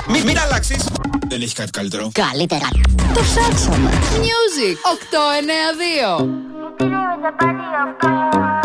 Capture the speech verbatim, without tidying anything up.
Μην, μην αλλάξεις. Δεν έχει κάτι καλύτερο. Καλύτερα. Το ψάξαμε. Music οκτώ εννιά δύο.